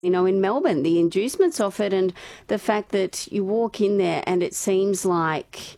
In Melbourne, the inducements offered and the fact that you walk in there and it seems like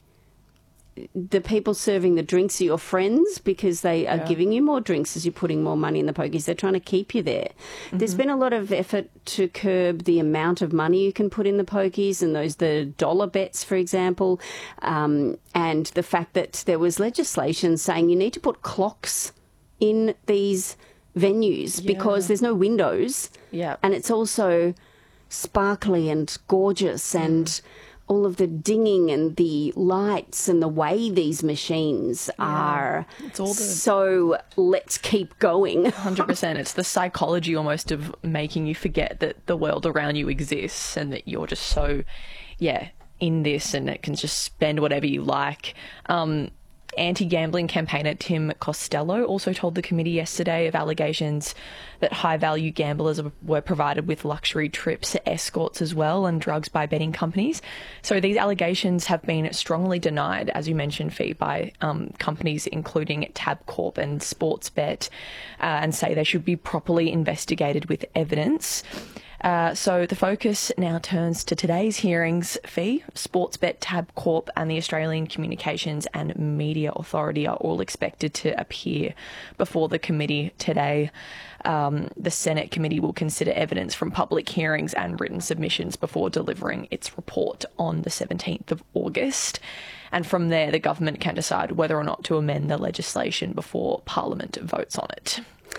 the people serving the drinks are your friends because they are giving you more drinks as you're putting more money in the pokies. They're trying to keep you there. Mm-hmm. There's been a lot of effort to curb the amount of money you can put in the pokies and the dollar bets, for example, and the fact that there was legislation saying you need to put clocks in these venues because there's no windows and it's also sparkly and gorgeous and all of the dinging and the lights and the way these machines are. It's all so let's keep going. 100%. It's the psychology almost of making you forget that the world around you exists and that you're just so, in this and it can just spend whatever you like. Anti-gambling campaigner Tim Costello also told the committee yesterday of allegations that high-value gamblers were provided with luxury trips, escorts as well, and drugs by betting companies. So these allegations have been strongly denied, as you mentioned, Fee, by companies including Tabcorp and Sportsbet, and say they should be properly investigated with evidence. So the focus now turns to today's hearings. Fee, Sportsbet, Tabcorp and the Australian Communications and Media Authority are all expected to appear before the committee today. The Senate committee will consider evidence from public hearings and written submissions before delivering its report on the 17th of August. And from there, the government can decide whether or not to amend the legislation before Parliament votes on it.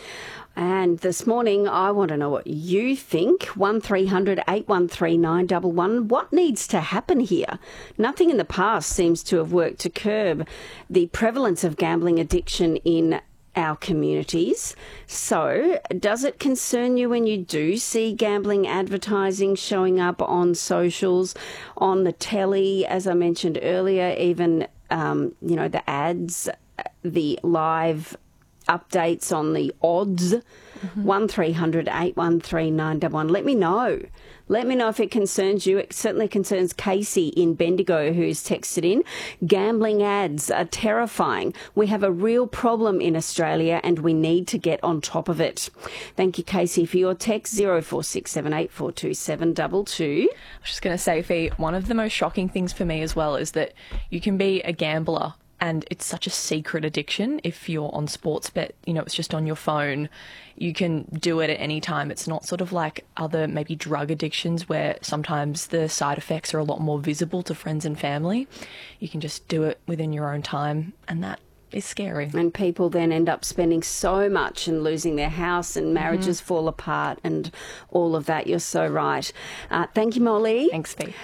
And this morning, I want to know what you think. 1300 813 911. What needs to happen here? Nothing in the past seems to have worked to curb the prevalence of gambling addiction in our communities. So, does it concern you when you do see gambling advertising showing up on socials, on the telly, as I mentioned earlier, even, the ads, the live updates on the odds? 1300 813 911. Let me know. Let me know if it concerns you. It certainly concerns Casey in Bendigo, who's texted in. Gambling ads are terrifying. We have a real problem in Australia and we need to get on top of it. Thank you, Casey, for your text. 0467842722. I was just going to say, Fee, one of the most shocking things for me as well is that you can be a gambler and it's such a secret addiction. If you're on Sportsbet, it's just on your phone. You can do it at any time. It's not sort of like other maybe drug addictions where sometimes the side effects are a lot more visible to friends and family. You can just do it within your own time, and that is scary. And people then end up spending so much and losing their house and marriages fall apart and all of that. You're so right. Thank you, Molly. Thanks, Fee.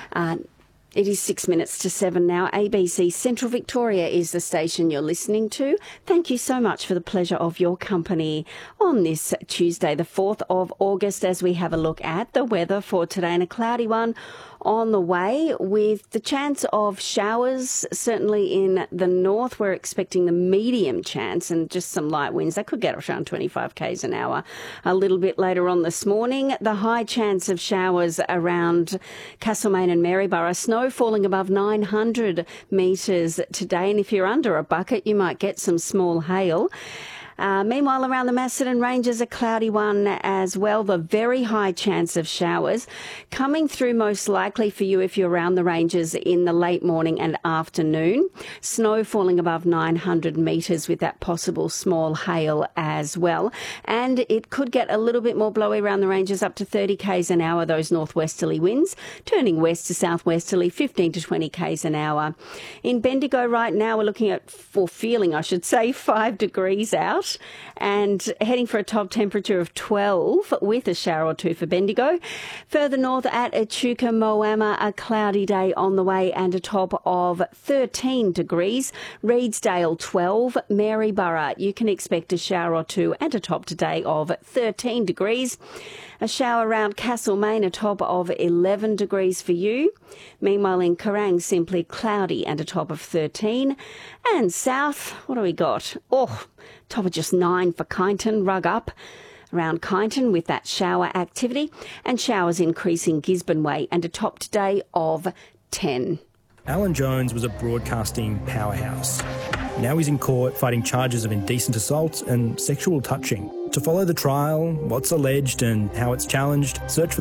It is 6 minutes to 7 now. ABC Central Victoria is the station you're listening to. Thank you so much for the pleasure of your company on this Tuesday, the 4th of August, as we have a look at the weather for today, and a cloudy one on the way with the chance of showers. Certainly in the north, we're expecting the medium chance and just some light winds. They could get around 25 k's an hour a little bit later on this morning. The high chance of showers around Castlemaine and Maryborough. Snow falling above 900 metres today, and if you're under a bucket, you might get some small hail. Meanwhile, around the Macedon Ranges, a cloudy one as well. The very high chance of showers coming through most likely for you if you're around the ranges in the late morning and afternoon. Snow falling above 900 metres with that possible small hail as well. And it could get a little bit more blowy around the ranges, up to 30 k's an hour, those northwesterly winds. Turning west to southwesterly, 15 to 20 k's an hour. In Bendigo right now, we're looking at, feeling 5 degrees out. And heading for a top temperature of 12 with a shower or two for Bendigo. Further north at Echuca, Moama, a cloudy day on the way and a top of 13 degrees. Reedsdale 12, Maryborough, you can expect a shower or two and a top today of 13 degrees. A shower around Castlemaine, a top of 11 degrees for you. Meanwhile, in Kerrang, simply cloudy and a top of 13. And south, what do we got? Top of just 9 for Kyneton, rug up around Kyneton with that shower activity. And showers increasing Gisborne Way and a top today of 10. Alan Jones was a broadcasting powerhouse. Now he's in court fighting charges of indecent assault and sexual touching. To follow the trial, what's alleged and how it's challenged, search for